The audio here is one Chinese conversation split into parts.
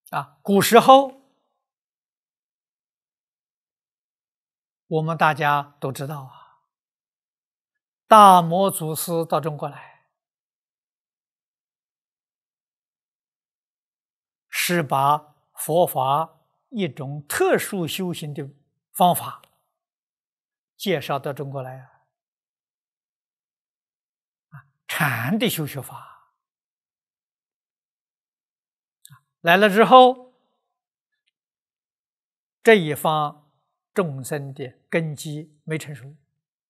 古时候我们大家都知道大摩祖师到中国来，是把佛法一种特殊修行的方法介绍到中国来禅的修学法来了之后，这一方众生的根基没成熟，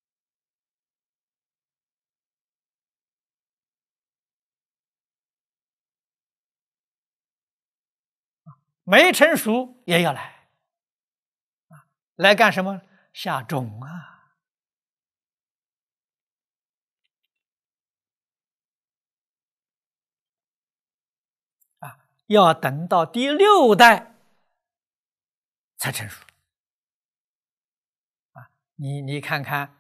没成熟也要来，来干什么？下种要等到第6代才成熟你看看，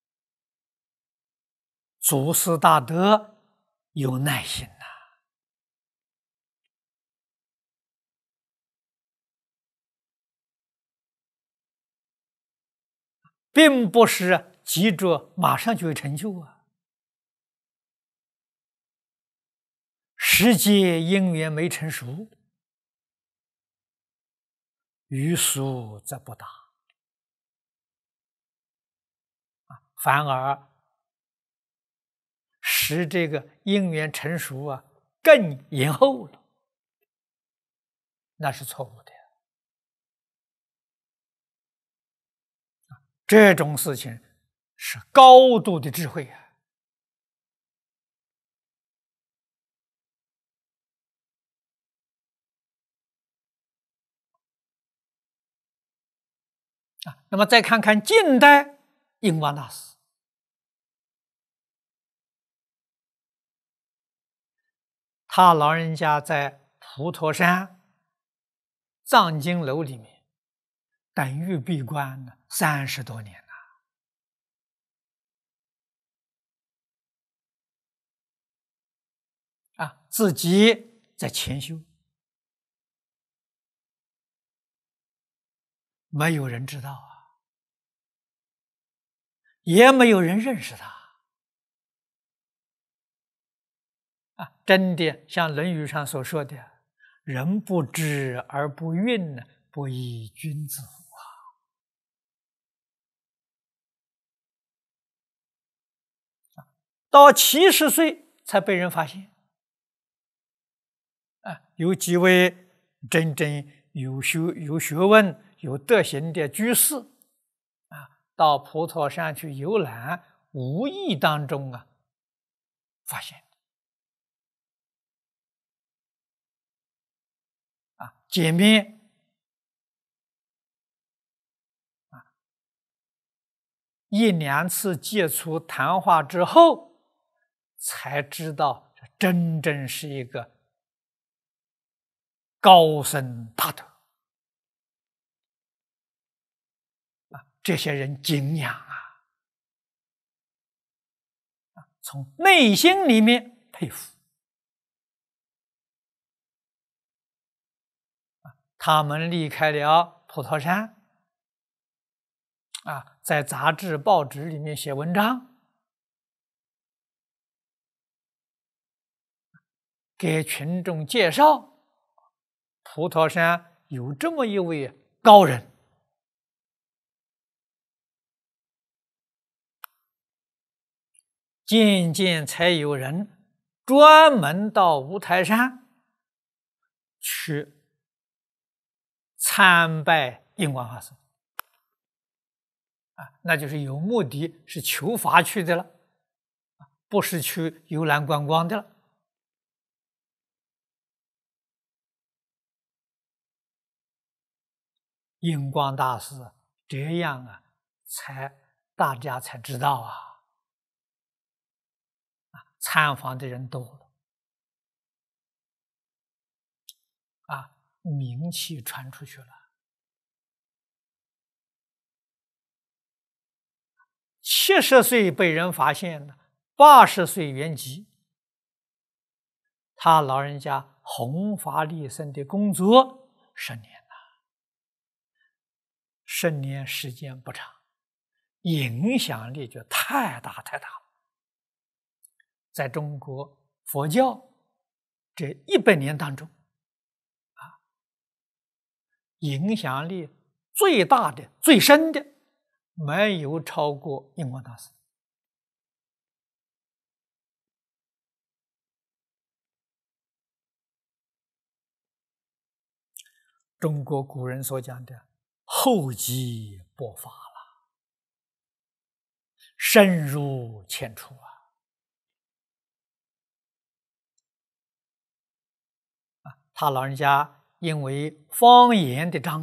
祖师大德有耐心并不是急着马上就有成就时节因缘没成熟，于俗则不达反而使这个因缘成熟更延后了，那是错误的。这种事情是高度的智慧那么再看看近代印光大师，他老人家在普陀山藏经楼里面等于闭关了30多年自己在潜修，没有人知道也没有人认识他真的像《论语》上所说的“人不知而不愠，不亦君子乎”到70岁才被人发现有几位真正有学问、有德行的居士到普陀山去游览，无意当中发现见面1、2次接触谈话之后，才知道这真正是一个高僧大德这些人敬仰从内心里面佩服他们离开了普陀山在杂志报纸里面写文章，给群众介绍普陀山有这么一位高人渐渐才有人专门到五台山去参拜印光法师那就是有目的是求法去的了不是去游览观光的了印光大师这样大家才知道参访的人多了名气传出去了70岁被人发现了，80岁圆寂，他老人家弘法利生的工作10年了，10年时间不长，影响力就太大太大了。在中国佛教这100年当中，影响力最大的、最深的，没有超过印光大师。中国古人所讲的厚积薄发了，深入浅出他老人家因为方言的彰